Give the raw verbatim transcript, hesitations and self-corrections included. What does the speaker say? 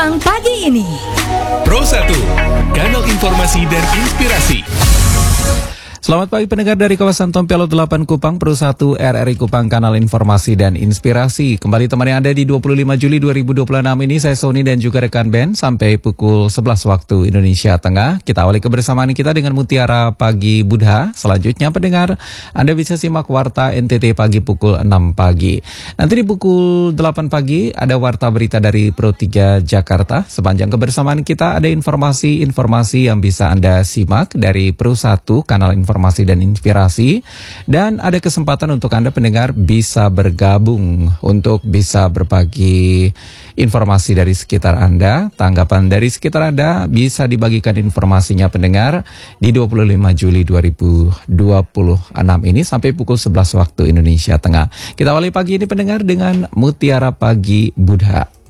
Kupang pagi ini. Pro satu, kanal informasi dan inspirasi. Selamat pagi pendengar dari kawasan Tompialo delapan Kupang, Pro satu R R I Kupang, kanal informasi dan inspirasi. Kembali temani Anda di dua puluh lima Juli dua ribu dua puluh enam ini, saya Sony dan juga rekan band sampai pukul sebelas waktu Indonesia Tengah. Kita awali kebersamaan kita dengan Mutiara Pagi Budha. Selanjutnya pendengar, Anda bisa simak Warta N T T pagi pukul enam pagi. Nanti di pukul delapan pagi ada Warta Berita dari Pro tiga Jakarta. Sepanjang kebersamaan kita ada informasi-informasi yang bisa Anda simak dari Pro satu, kanal informasi informasi dan inspirasi, dan ada kesempatan untuk Anda pendengar bisa bergabung untuk bisa berbagi informasi dari sekitar Anda, tanggapan dari sekitar Anda, bisa dibagikan informasinya pendengar di dua puluh lima Juli dua ribu dua puluh enam ini sampai pukul sebelas waktu Indonesia Tengah. Kita awali pagi ini pendengar dengan Mutiara Pagi Budha.